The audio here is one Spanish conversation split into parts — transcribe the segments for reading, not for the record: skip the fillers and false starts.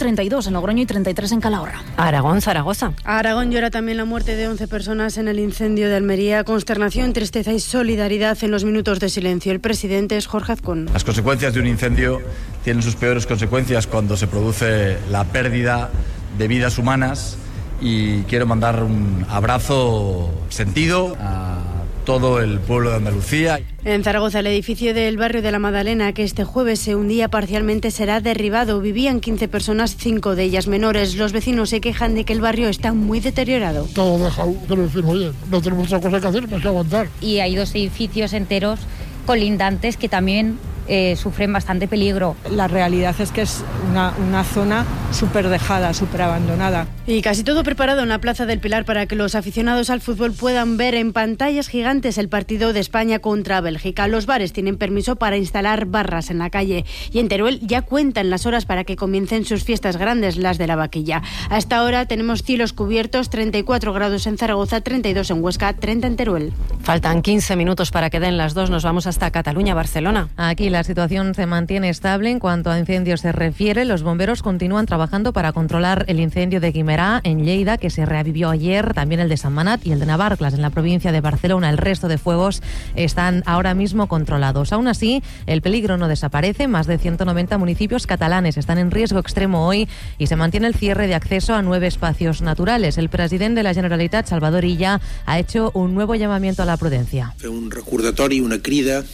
32 en Logroño y 33 en Calahorra. Aragón, Zaragoza. Aragón llora también la muerte de 11 personas en el incendio de Almería. Consternación, tristeza y solidaridad en los minutos de silencio. El presidente es Jorge Azcón. Las consecuencias de un incendio tienen sus peores consecuencias cuando se produce la pérdida de vidas humanas, y quiero mandar un abrazo sentido a todo el pueblo de Andalucía. En Zaragoza, el edificio del barrio de la Madalena, que este jueves se hundía parcialmente, será derribado. Vivían 15 personas, 5 de ellas menores. Los vecinos se quejan de que el barrio está muy deteriorado. Todo dejado, que los vecinos, oye, no tenemos otra cosa que hacer más que aguantar. Y hay 2 edificios enteros colindantes que también sufren bastante peligro. La realidad es que es una zona súper dejada, súper abandonada. Y casi todo preparado en la Plaza del Pilar para que los aficionados al fútbol puedan ver en pantallas gigantes el partido de España contra Bélgica. Los bares tienen permiso para instalar barras en la calle, y en Teruel ya cuentan las horas para que comiencen sus fiestas grandes, las de la vaquilla. Hasta ahora tenemos cielos cubiertos, 34 grados en Zaragoza, 32 en Huesca, 30 en Teruel. Faltan 15 minutos para que den las 2, nos vamos hasta Cataluña, Barcelona. Aquí la situación se mantiene estable en cuanto a incendios se refiere. Los bomberos continúan trabajando para controlar el incendio de Guimerá, en Lleida, que se reavivió ayer, también el de Sant Manat y el de Navarcles, en la provincia de Barcelona. El resto de fuegos están ahora mismo controlados. Aún así, el peligro no desaparece. Más de 190 municipios catalanes están en riesgo extremo hoy y se mantiene el cierre de acceso a 9 espacios naturales. El presidente de la Generalitat, Salvador Illa, ha hecho un nuevo llamamiento a la prudencia. Fer un recordatori, una crida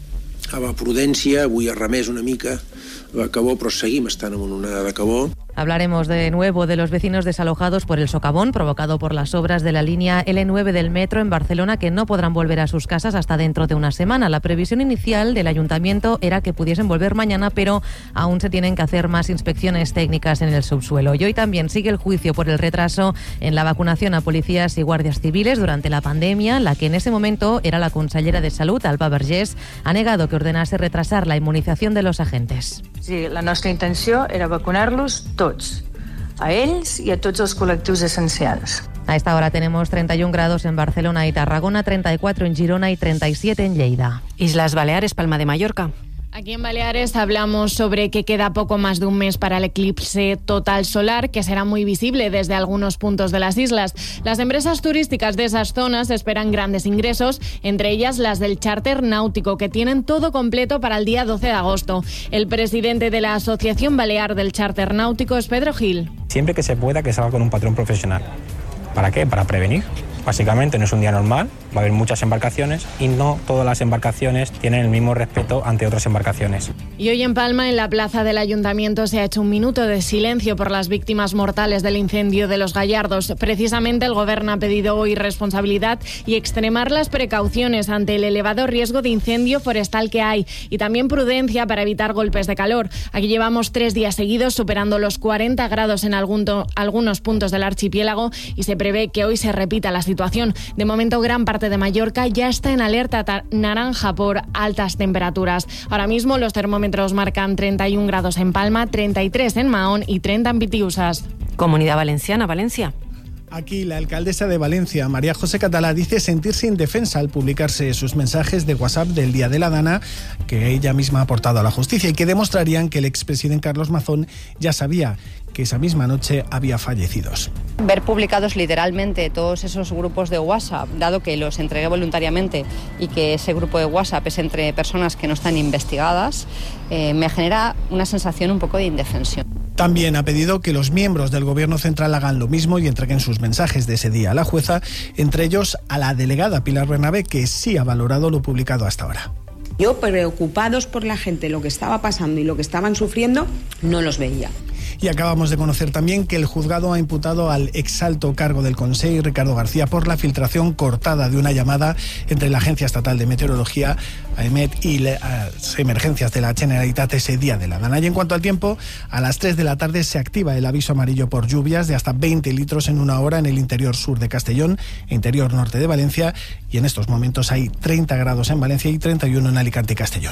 a la prudència. Avui ha remès una mica la calor, però seguim estant en una onada de calor. Hablaremos de nuevo de los vecinos desalojados por el socavón provocado por las obras de la línea L9 del metro en Barcelona, que no podrán volver a sus casas hasta dentro de una semana. La previsión inicial del ayuntamiento era que pudiesen volver mañana, pero aún se tienen que hacer más inspecciones técnicas en el subsuelo. Y hoy también sigue el juicio por el retraso en la vacunación a policías y guardias civiles durante la pandemia. La que en ese momento era la consellera de Salud, Alba Vergés, ha negado que ordenase retrasar la inmunización de los agentes. Sí, la nostra intenció era vacunar-los tots, a ells i a tots els col·lectius essencials. A esta hora tenemos 31 grados en Barcelona y Tarragona, 34 en Girona y 37 en Lleida. Islas Baleares, Palma de Mallorca. Aquí en Baleares hablamos sobre que queda poco más de un mes para el eclipse total solar, que será muy visible desde algunos puntos de las islas. Las empresas turísticas de esas zonas esperan grandes ingresos, entre ellas las del charter náutico, que tienen todo completo para el día 12 de agosto. El presidente de la Asociación Balear del Charter Náutico es Pedro Gil. Siempre que se pueda, que se haga con un patrón profesional. ¿Para qué? Para prevenir. Básicamente no es un día normal, va a haber muchas embarcaciones y no todas las embarcaciones tienen el mismo respeto ante otras embarcaciones. Y hoy en Palma, en la plaza del Ayuntamiento, se ha hecho un minuto de silencio por las víctimas mortales del incendio de Los Gallardos. Precisamente el Gobierno ha pedido hoy responsabilidad y extremar las precauciones ante el elevado riesgo de incendio forestal que hay, y también prudencia para evitar golpes de calor. Aquí llevamos 3 días seguidos superando los 40 grados en algunos puntos del archipiélago, y se prevé que hoy se repita la situación. De momento, gran parte de Mallorca ya está en alerta naranja por altas temperaturas. Ahora mismo los termómetros marcan 31 grados en Palma, 33 en Mahón y 30 en Pitiusas. Comunidad Valenciana, Valencia. Aquí la alcaldesa de Valencia, María José Catalá, dice sentirse indefensa al publicarse sus mensajes de WhatsApp del Día de la Dana, que ella misma ha aportado a la justicia y que demostrarían que el expresidente Carlos Mazón ya sabía que esa misma noche había fallecidos. Ver publicados literalmente todos esos grupos de WhatsApp, dado que los entregué voluntariamente y que ese grupo de WhatsApp es entre personas que no están investigadas, me genera una sensación un poco de indefensión. También ha pedido que los miembros del Gobierno central hagan lo mismo y entreguen sus mensajes de ese día a la jueza, entre ellos a la delegada Pilar Bernabé, que sí ha valorado lo publicado hasta ahora. Yo, preocupados por la gente, lo que estaba pasando y lo que estaban sufriendo, no los veía. Y acabamos de conocer también que el juzgado ha imputado al exalto cargo del Consell, Ricardo García, por la filtración cortada de una llamada entre la Agencia Estatal de Meteorología, AEMET, y las emergencias de la Generalitat ese día de la Dana. Y en cuanto al tiempo, a las 3 de la tarde se activa el aviso amarillo por lluvias de hasta 20 litros en una hora en el interior sur de Castellón e interior norte de Valencia, y en estos momentos hay 30 grados en Valencia y 31 en Alicante y Castellón.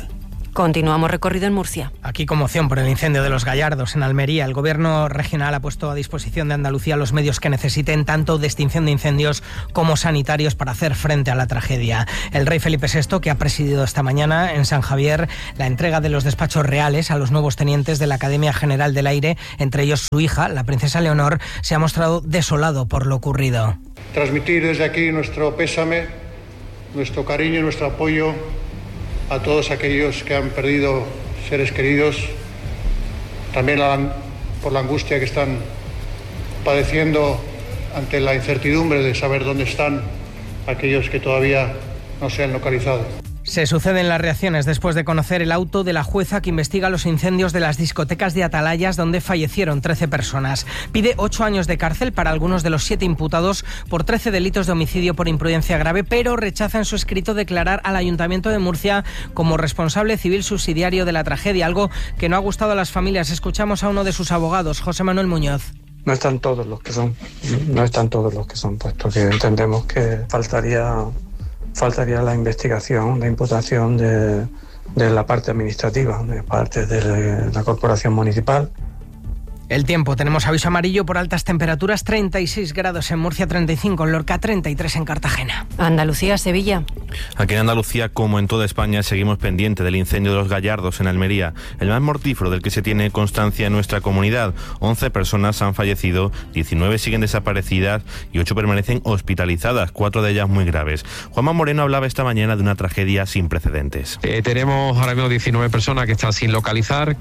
Continuamos recorrido en Murcia. Aquí conmoción por el incendio de Los Gallardos en Almería. El gobierno regional ha puesto a disposición de Andalucía los medios que necesiten, tanto de extinción de incendios como sanitarios, para hacer frente a la tragedia. El rey Felipe VI, que ha presidido esta mañana en San Javier la entrega de los despachos reales a los nuevos tenientes de la Academia General del Aire, entre ellos su hija, la princesa Leonor, se ha mostrado desolado por lo ocurrido. Transmitir desde aquí nuestro pésame, nuestro cariño y nuestro apoyo a todos aquellos que han perdido seres queridos, también por la angustia que están padeciendo ante la incertidumbre de saber dónde están aquellos que todavía no se han localizado. Se suceden las reacciones después de conocer el auto de la jueza que investiga los incendios de las discotecas de Atalayas, donde fallecieron 13 personas. Pide 8 años de cárcel para algunos de los 7 imputados por 13 delitos de homicidio por imprudencia grave, pero rechaza en su escrito declarar al Ayuntamiento de Murcia como responsable civil subsidiario de la tragedia, algo que no ha gustado a las familias. Escuchamos a uno de sus abogados, José Manuel Muñoz. No están todos los que son, puesto que entendemos que faltaría la investigación, la imputación de la parte administrativa, de parte de la corporación municipal. El tiempo, tenemos aviso amarillo por altas temperaturas, 36 grados en Murcia, 35 en Lorca, 33 en Cartagena. Andalucía, Sevilla. Aquí en Andalucía, como en toda España, seguimos pendientes del incendio de Los Gallardos en Almería, el más mortífero del que se tiene constancia en nuestra comunidad. 11 personas han fallecido, 19 siguen desaparecidas y 8 permanecen hospitalizadas, 4 de ellas muy graves. Juanma Moreno hablaba esta mañana de una tragedia sin precedentes. Tenemos ahora mismo 19 personas que están sin localizar,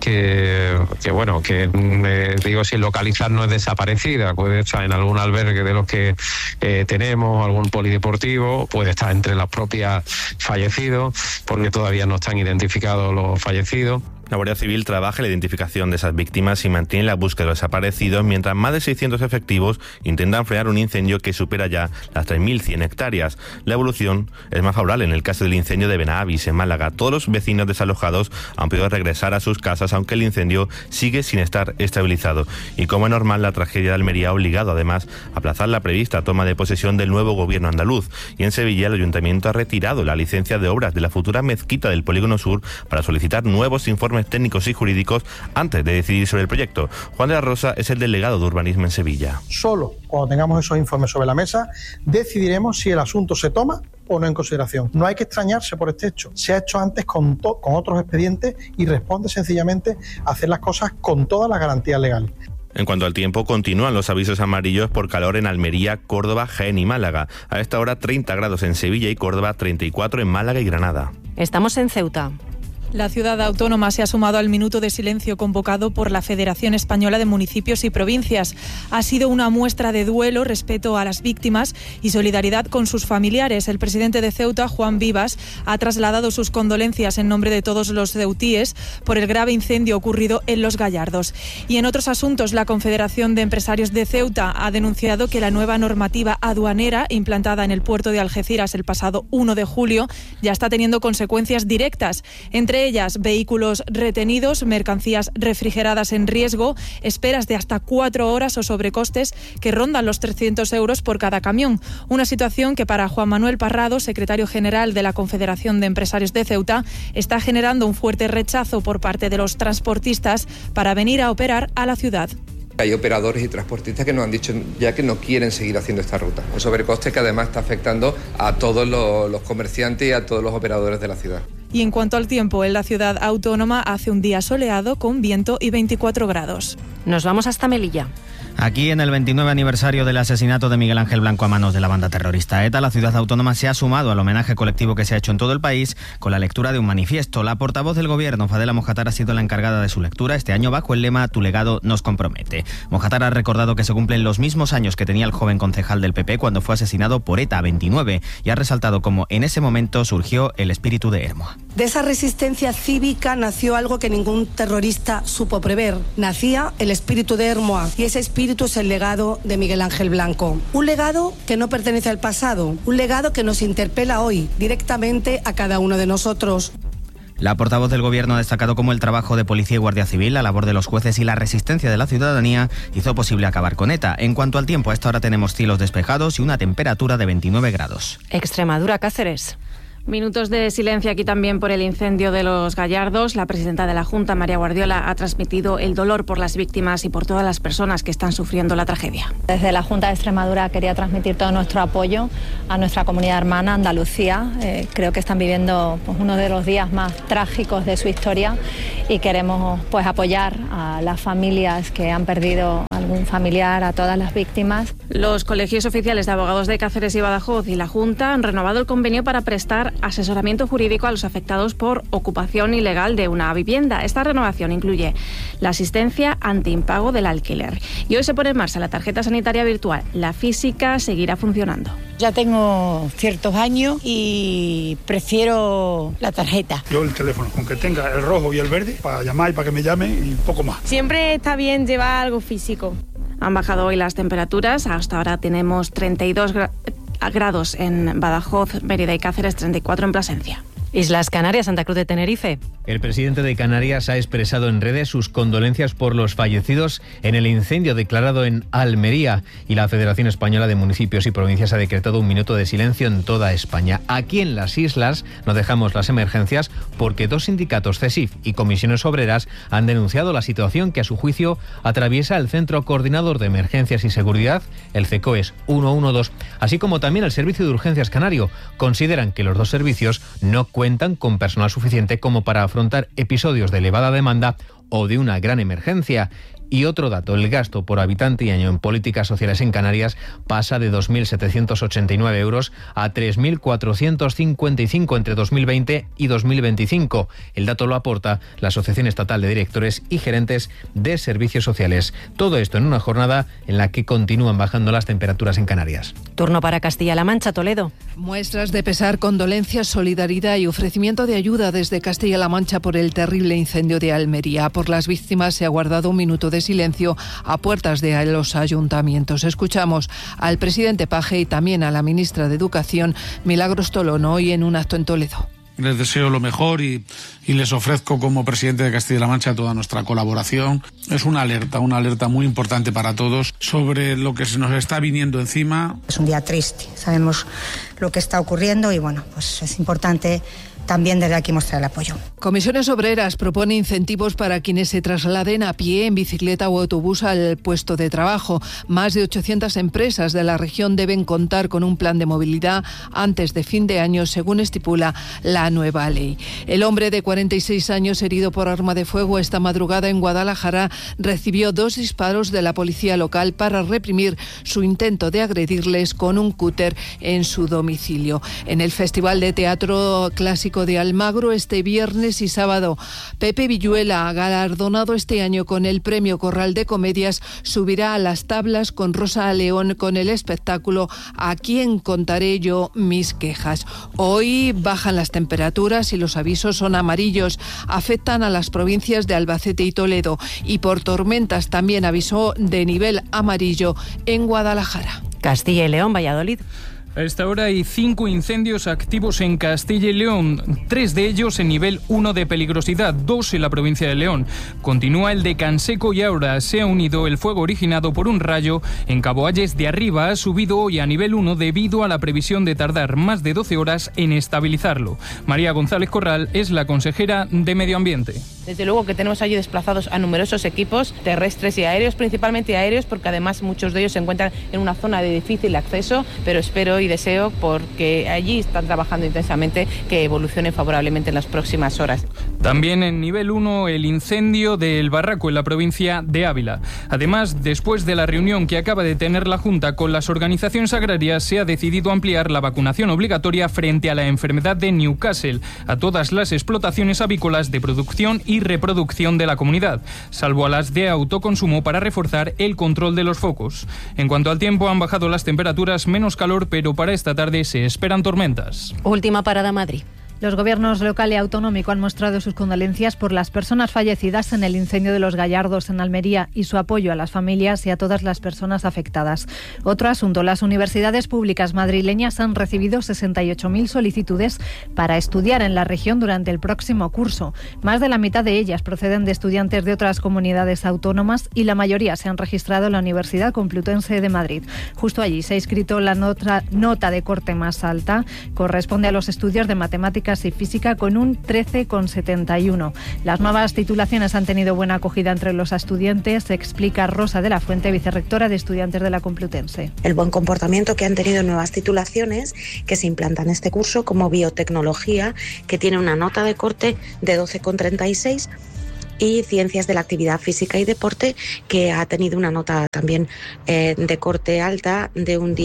digo, sin localizar no es desaparecida, puede estar en algún albergue de los que tenemos, algún polideportivo, puede estar entre los propios fallecidos, porque todavía no están identificados los fallecidos. La Guardia Civil trabaja en la identificación de esas víctimas y mantiene la búsqueda de los desaparecidos, mientras más de 600 efectivos intentan frenar un incendio que supera ya las 3.100 hectáreas. La evolución es más favorable en el caso del incendio de Benavis, en Málaga. Todos los vecinos desalojados han podido regresar a sus casas, aunque el incendio sigue sin estar estabilizado. Y como es normal, la tragedia de Almería ha obligado además a aplazar la prevista toma de posesión del nuevo gobierno andaluz. Y en Sevilla el Ayuntamiento ha retirado la licencia de obras de la futura mezquita del Polígono Sur para solicitar nuevos informes técnicos y jurídicos antes de decidir sobre el proyecto. Juan de la Rosa es el delegado de urbanismo en Sevilla. Solo cuando tengamos esos informes sobre la mesa decidiremos si el asunto se toma o no en consideración. No hay que extrañarse por este hecho. Se ha hecho antes con otros expedientes y responde sencillamente a hacer las cosas con todas las garantías legales. En cuanto al tiempo, continúan los avisos amarillos por calor en Almería, Córdoba, Jaén y Málaga. A esta hora 30 grados en Sevilla y Córdoba, 34 en Málaga y Granada. Estamos en Ceuta. La ciudad autónoma se ha sumado al minuto de silencio convocado por la Federación Española de Municipios y Provincias. Ha sido una muestra de duelo, respeto a las víctimas y solidaridad con sus familiares. El presidente de Ceuta, Juan Vivas, ha trasladado sus condolencias en nombre de todos los ceutíes por el grave incendio ocurrido en Los Gallardos. Y en otros asuntos, la Confederación de Empresarios de Ceuta ha denunciado que la nueva normativa aduanera implantada en el puerto de Algeciras el pasado 1 de julio ya está teniendo consecuencias directas. Entre ellas, vehículos retenidos, mercancías refrigeradas en riesgo, esperas de hasta 4 horas o sobrecostes que rondan los 300 euros por cada camión. Una situación que para Juan Manuel Parrado, secretario general de la Confederación de Empresarios de Ceuta, está generando un fuerte rechazo por parte de los transportistas para venir a operar a la ciudad. Hay operadores y transportistas que nos han dicho ya que no quieren seguir haciendo esta ruta. Un sobrecoste que además está afectando a todos los comerciantes y a todos los operadores de la ciudad. Y en cuanto al tiempo, en la ciudad autónoma hace un día soleado con viento y 24 grados. Nos vamos hasta Melilla. Aquí, en el 29 aniversario del asesinato de Miguel Ángel Blanco a manos de la banda terrorista ETA, la ciudad autónoma se ha sumado al homenaje colectivo que se ha hecho en todo el país con la lectura de un manifiesto. La portavoz del gobierno, Fadela Mojatar, ha sido la encargada de su lectura este año bajo el lema «Tu legado nos compromete». Mojatar ha recordado que se cumplen los mismos años que tenía el joven concejal del PP cuando fue asesinado por ETA, 29, y ha resaltado cómo en ese momento surgió el espíritu de Hermoa. De esa resistencia cívica nació algo que ningún terrorista supo prever. Nacía el espíritu de Hermoa, y ese espíritu es el legado de Miguel Ángel Blanco. Un legado que no pertenece al pasado, un legado que nos interpela hoy directamente a cada uno de nosotros. La portavoz del gobierno ha destacado cómo el trabajo de policía y guardia civil, la labor de los jueces y la resistencia de la ciudadanía hizo posible acabar con ETA. En cuanto al tiempo, a esta hora tenemos cielos despejados y una temperatura de 29 grados. Extremadura, Cáceres. Minutos de silencio aquí también por el incendio de Los Gallardos. La presidenta de la Junta, María Guardiola, ha transmitido el dolor por las víctimas y por todas las personas que están sufriendo la tragedia. Desde la Junta de Extremadura quería transmitir todo nuestro apoyo a nuestra comunidad hermana, Andalucía. Creo que están viviendo uno de los días más trágicos de su historia y queremos apoyar a las familias que han perdido algún familiar, a todas las víctimas. Los colegios oficiales de abogados de Cáceres y Badajoz y la Junta han renovado el convenio para prestar asesoramiento jurídico a los afectados por ocupación ilegal de una vivienda. Esta renovación incluye la asistencia ante impago del alquiler. Y hoy se pone en marcha la tarjeta sanitaria virtual. La física seguirá funcionando. Ya tengo ciertos años y prefiero la tarjeta. Yo el teléfono, aunque tenga el rojo y el verde, para llamar y para que me llamen y poco más. Siempre está bien llevar algo físico. Han bajado hoy las temperaturas. Hasta ahora tenemos 32 grados en Badajoz, Mérida y Cáceres, 34 en Plasencia. Islas Canarias, Santa Cruz de Tenerife. El presidente de Canarias ha expresado en redes sus condolencias por los fallecidos en el incendio declarado en Almería, y la Federación Española de Municipios y Provincias ha decretado un minuto de silencio en toda España. Aquí en las islas no dejamos las emergencias porque 2 sindicatos, CESIF y Comisiones Obreras, han denunciado la situación que a su juicio atraviesa el Centro Coordinador de Emergencias y Seguridad, el CECOES 112, así como también el Servicio de Urgencias Canario. Consideran que los 2 servicios no cuentan con personal suficiente como para afrontar episodios de elevada demanda o de una gran emergencia. Y otro dato, el gasto por habitante y año en políticas sociales en Canarias pasa de 2.789 euros a 3.455 entre 2020 y 2025. El dato lo aporta la Asociación Estatal de Directores y Gerentes de Servicios Sociales. Todo esto en una jornada en la que continúan bajando las temperaturas en Canarias. Turno para Castilla-La Mancha, Toledo. Muestras de pesar, condolencias, solidaridad y ofrecimiento de ayuda desde Castilla-La Mancha por el terrible incendio de Almería. Por las víctimas se ha guardado un minuto de silencio a puertas de los ayuntamientos. Escuchamos al presidente Paje y también a la ministra de Educación, Milagros Tolono, hoy en un acto en Toledo. Les deseo lo mejor y les ofrezco como presidente de Castilla-La Mancha toda nuestra colaboración. Es una alerta muy importante para todos sobre lo que se nos está viniendo encima. Es un día triste, sabemos lo que está ocurriendo y bueno, pues es importante también desde aquí mostrar el apoyo. Comisiones Obreras propone incentivos para quienes se trasladen a pie, en bicicleta o autobús al puesto de trabajo. Más de 800 empresas de la región deben contar con un plan de movilidad antes de fin de año, según estipula la nueva ley. El hombre de 46 años herido por arma de fuego esta madrugada en Guadalajara recibió 2 disparos de la policía local para reprimir su intento de agredirles con un cúter en su domicilio. En el Festival de Teatro Clásico de Almagro, este viernes y sábado, Pepe Villuela, galardonado este año con el Premio Corral de Comedias, subirá a las tablas con Rosa León con el espectáculo ¿A quién contaré yo mis quejas? Hoy bajan las temperaturas y los avisos son amarillos. Afectan a las provincias de Albacete y Toledo, y por tormentas también avisó de nivel amarillo en Guadalajara. Castilla y León, Valladolid. A esta hora hay 5 incendios activos en Castilla y León, 3 de ellos en nivel 1 de peligrosidad, 2 en la provincia de León. Continúa el de Canseco y ahora se ha unido el fuego originado por un rayo en Cabo Ayes de Arriba. Ha subido hoy a nivel 1 debido a la previsión de tardar más de 12 horas en estabilizarlo. María González Corral es la consejera de Medio Ambiente. Desde luego que tenemos allí desplazados a numerosos equipos terrestres y aéreos, principalmente aéreos, porque además muchos de ellos se encuentran en una zona de difícil acceso, pero espero y deseo, porque allí están trabajando intensamente, que evolucione favorablemente en las próximas horas. También en nivel 1 el incendio del Barraco en la provincia de Ávila. Además, después de la reunión que acaba de tener la Junta con las organizaciones agrarias, se ha decidido ampliar la vacunación obligatoria frente a la enfermedad de Newcastle a todas las explotaciones avícolas de producción y reproducción de la comunidad, salvo a las de autoconsumo, para reforzar el control de los focos. En cuanto al tiempo, han bajado las temperaturas, menos calor, pero para esta tarde se esperan tormentas. Última parada, Madrid. Los gobiernos local y autonómico han mostrado sus condolencias por las personas fallecidas en el incendio de Los Gallardos en Almería y su apoyo a las familias y a todas las personas afectadas. Otro asunto, las universidades públicas madrileñas han recibido 68.000 solicitudes para estudiar en la región durante el próximo curso. Más de la mitad de ellas proceden de estudiantes de otras comunidades autónomas y la mayoría se han registrado en la Universidad Complutense de Madrid. Justo allí se ha inscrito la nota de corte más alta, corresponde a los estudios de matemáticas y física con un 13,71. Las nuevas titulaciones han tenido buena acogida entre los estudiantes, explica Rosa de la Fuente, vicerrectora de Estudiantes de la Complutense. El buen comportamiento que han tenido nuevas titulaciones que se implantan en este curso, como biotecnología, que tiene una nota de corte de 12,36, y ciencias de la actividad física y deporte, que ha tenido una nota también de corte alta de un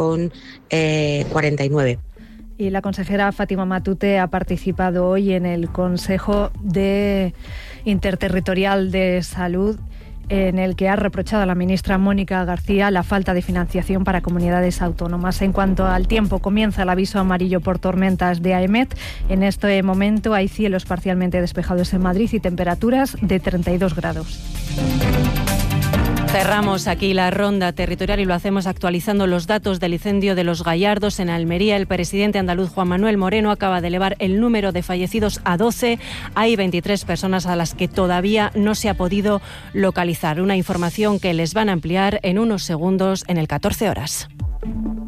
10,49. Y la consejera Fátima Matute ha participado hoy en el Consejo Interterritorial de Salud, en el que ha reprochado a la ministra Mónica García la falta de financiación para comunidades autónomas. En cuanto al tiempo, comienza el aviso amarillo por tormentas de AEMET. En este momento hay cielos parcialmente despejados en Madrid y temperaturas de 32 grados. Cerramos aquí la ronda territorial y lo hacemos actualizando los datos del incendio de Los Gallardos en Almería. El presidente andaluz Juan Manuel Moreno acaba de elevar el número de fallecidos a 12. Hay 23 personas a las que todavía no se ha podido localizar. Una información que les van a ampliar en unos segundos en el 14 horas.